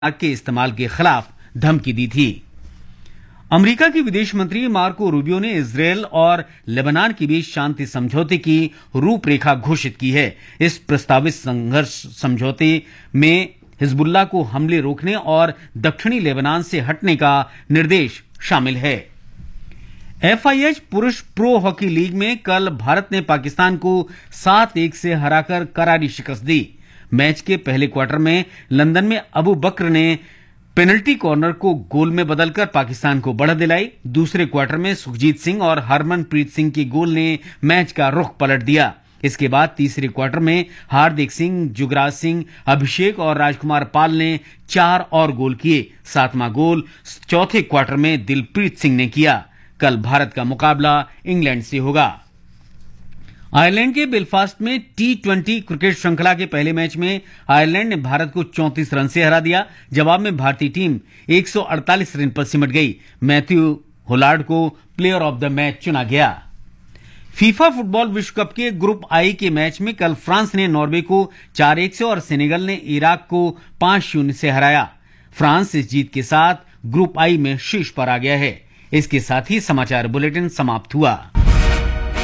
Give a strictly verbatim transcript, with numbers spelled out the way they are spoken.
के इस्तेमाल के खिलाफ धमकी दी थी। अमेरिका के विदेश मंत्री मार्को रूबियो ने इजरायल और लेबनान के बीच शांति समझौते की रूपरेखा घोषित की है। इस प्रस्तावित संघर्ष समझौते में हिजबुल्लाह को हमले रोकने और दक्षिणी लेबनान से हटने का निर्देश शामिल है। एफआईएच पुरुष प्रो हॉकी लीग में कल भारत ने पाकिस्तान को सात एक से हराकर करारी शिकस्त दी। मैच के पहले क्वार्टर में लंदन में अबू बकर ने पेनल्टी कॉर्नर को गोल में बदलकर पाकिस्तान को बढ़त दिलाई। दूसरे क्वार्टर में सुखजीत सिंह और हरमनप्रीत सिंह के गोल ने मैच का रुख पलट दिया। इसके बाद तीसरे क्वार्टर में हार्दिक सिंह, जुगराज सिंह, अभिषेक और राजकुमार पाल ने चार और गोल किए। सातवां गोल चौथे क्वार्टर में दिलप्रीत सिंह ने किया। कल भारत का मुकाबला इंग्लैंड से होगा। आयरलैंड के बेलफास्ट में टी ट्वेंटी क्रिकेट श्रृंखला के पहले मैच में आयरलैंड ने भारत को चौंतीस रन से हरा दिया। जवाब में भारतीय टीम एक सौ अड़तालीस रन पर सिमट गई। मैथ्यू होलार्ड को प्लेयर ऑफ द मैच चुना गया। फीफा फुटबॉल विश्व कप के ग्रुप आई के मैच में कल फ्रांस ने नॉर्वे को चार एक से और सेनेगल ने इराक को पांच शून्य से हराया। फ्रांस इस जीत के साथ ग्रुप आई में शीर्ष पर आ गया है। इसके साथ ही समाचार बुलेटिन समाप्त हुआ।